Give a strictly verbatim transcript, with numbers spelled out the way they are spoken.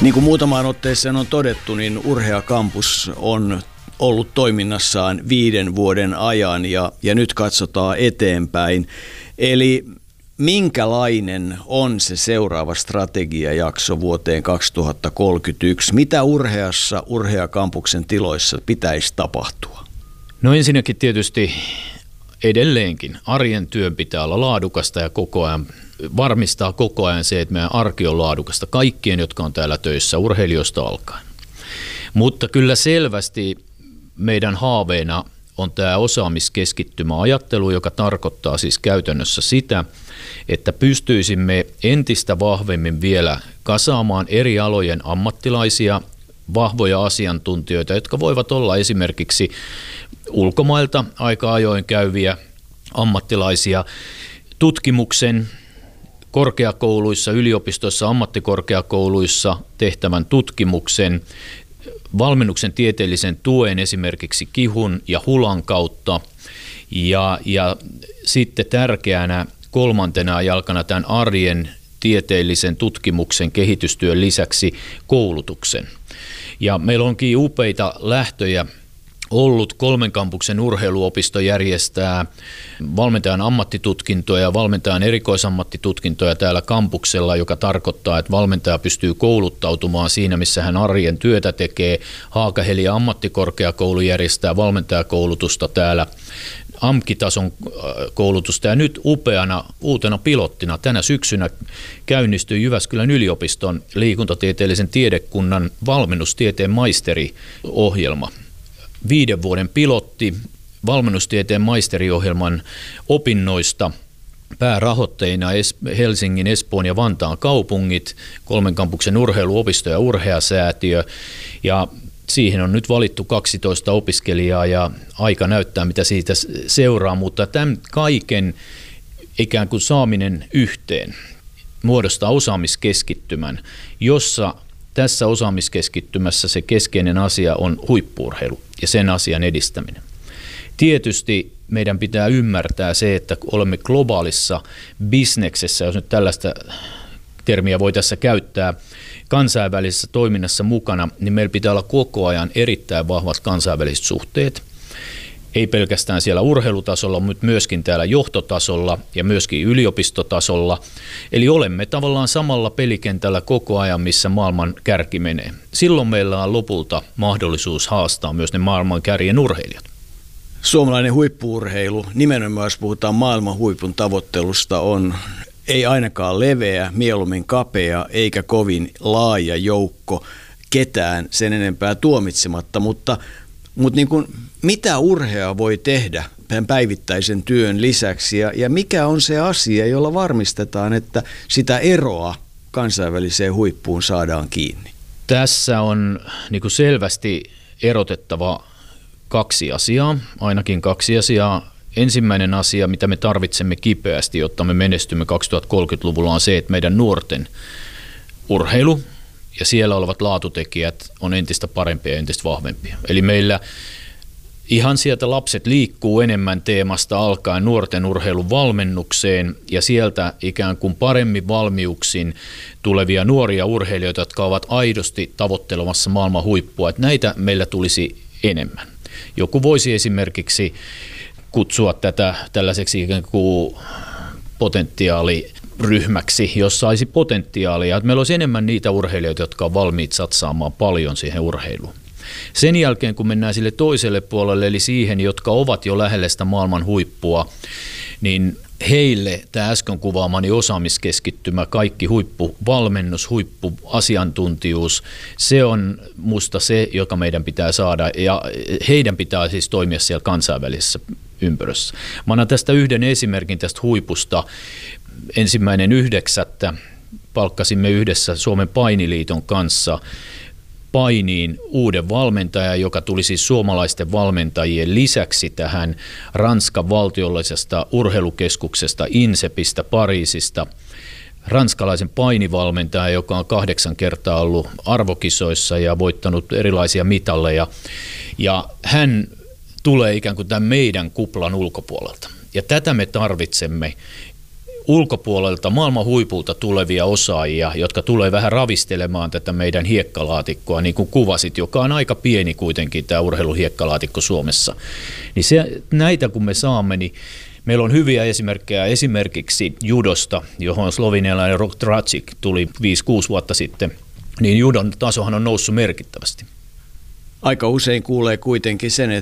Niin kuin muutamaan otteeseen on todettu, niin Urhea Campus on ollut toiminnassaan viiden vuoden ajan ja, ja nyt katsotaan eteenpäin. Eli minkälainen on se seuraava strategiajakso vuoteen kaksituhattakolmekymmentäyksi? Mitä Urheassa, Urhea Campuksen tiloissa pitäisi tapahtua? No ensinnäkin tietysti edelleenkin arjen työn pitää olla laadukasta ja koko ajan varmistaa koko ajan se, että meidän arki on laadukasta kaikkien, jotka on täällä töissä, urheilijoista alkaen. Mutta kyllä selvästi meidän haaveena on tämä osaamiskeskittymä ajattelu, joka tarkoittaa siis käytännössä sitä, että pystyisimme entistä vahvemmin vielä kasaamaan eri alojen ammattilaisia, vahvoja asiantuntijoita, jotka voivat olla esimerkiksi ulkomailta aika ajoin käyviä ammattilaisia, tutkimuksen, korkeakouluissa, yliopistoissa, ammattikorkeakouluissa tehtävän tutkimuksen, valmennuksen tieteellisen tuen esimerkiksi KIHUn ja HULAn kautta ja, ja sitten tärkeänä kolmantena jalkana tämän arjen tieteellisen tutkimuksen kehitystyön lisäksi koulutuksen. Ja meillä onkin upeita lähtöjä ollut. Kolmen kampuksen urheiluopisto järjestää valmentajan ammattitutkintoja ja valmentajan erikoisammattitutkintoja täällä kampuksella, joka tarkoittaa, että valmentaja pystyy kouluttautumaan siinä, missä hän arjen työtä tekee. Haakaheli ammattikorkeakoulu järjestää valmentajakoulutusta täällä, A M K-tason koulutusta ja nyt upeana uutena pilottina tänä syksynä käynnistyi Jyväskylän yliopiston liikuntatieteellisen tiedekunnan valmennustieteen maisteriohjelma. Viiden vuoden pilotti valmennustieteen maisteriohjelman opinnoista, päärahoitteina Helsingin, Espoon ja Vantaan kaupungit, kolmen kampuksen urheiluopisto ja urheasäätiö, ja siihen on nyt valittu kaksitoista opiskelijaa ja aika näyttää, mitä siitä seuraa, mutta tämän kaiken ikään kuin saaminen yhteen muodostaa osaamiskeskittymän, jossa tässä osaamiskeskittymässä se keskeinen asia on huippu-urheilu ja sen asian edistäminen. Tietysti meidän pitää ymmärtää se, että olemme globaalissa bisneksessä, jos nyt tällaista termiä voi tässä käyttää, kansainvälisessä toiminnassa mukana, niin meillä pitää olla koko ajan erittäin vahvat kansainväliset suhteet. Ei pelkästään siellä urheilutasolla, mutta myöskin täällä johtotasolla ja myöskin yliopistotasolla. Eli olemme tavallaan samalla pelikentällä koko ajan, missä maailman kärki menee. Silloin meillä on lopulta mahdollisuus haastaa myös ne maailman kärjen urheilijat. Suomalainen huippu-urheilu, nimenomaan jos puhutaan maailman huipun tavoittelusta, on ei ainakaan leveä, mieluummin kapea eikä kovin laaja joukko ketään sen enempää tuomitsematta, mutta, mutta niin kuin, mitä Urhea voi tehdä päivittäisen työn lisäksi ja, ja mikä on se asia, jolla varmistetaan, että sitä eroa kansainväliseen huippuun saadaan kiinni? Tässä on niin kuin selvästi erotettava kaksi asiaa, ainakin kaksi asiaa. Ensimmäinen asia, mitä me tarvitsemme kipeästi, jotta me menestymme kaksituhattakolmekymmentäluvulla, on se, että meidän nuorten urheilu ja siellä olevat laatutekijät on entistä parempia ja entistä vahvempia. Eli meillä ihan sieltä lapset liikkuu enemmän teemasta alkaen nuorten urheilun valmennukseen ja sieltä ikään kuin paremmin valmiuksin tulevia nuoria urheilijoita, jotka ovat aidosti tavoittelemassa maailman huippua. Että näitä meillä tulisi enemmän. Joku voisi esimerkiksi kutsua tätä tällaiseksi ikään kuin potentiaaliryhmäksi, jos saisi potentiaalia. Että meillä olisi enemmän niitä urheilijoita, jotka on valmiit satsaamaan paljon siihen urheiluun. Sen jälkeen, kun mennään sille toiselle puolelle, eli siihen, jotka ovat jo lähellä sitä maailman huippua, niin heille tämä äsken kuvaamani osaamiskeskittymä, kaikki huippuvalmennus, huippuasiantuntijuus, se on musta se, joka meidän pitää saada, ja heidän pitää siis toimia siellä kansainvälisessä ympyrössä. Mä annan tästä yhden esimerkin tästä huipusta. Ensimmäinen yhdeksättä palkkasimme yhdessä Suomen painiliiton kanssa painiin uuden valmentajan, joka tuli siis suomalaisten valmentajien lisäksi tähän Ranskan valtiollisesta urheilukeskuksesta INSEPistä Pariisista. Ranskalaisen painivalmentaja, joka on kahdeksan kertaa ollut arvokisoissa ja voittanut erilaisia mitalleja. Ja hän tulee ikään kuin tämän meidän kuplan ulkopuolelta. Ja tätä me tarvitsemme ulkopuolelta maailman huipulta tulevia osaajia, jotka tulee vähän ravistelemaan tätä meidän hiekkalaatikkoa, niin kuin kuvasit, joka on aika pieni kuitenkin tämä urheiluhiekkalaatikko Suomessa. Niin se, näitä kun me saamme, niin meillä on hyviä esimerkkejä esimerkiksi judosta, johon slovenialainen Rok Dracic tuli viisi kuusi vuotta sitten, niin judon tasohan on noussut merkittävästi. Aika usein kuulee kuitenkin sen,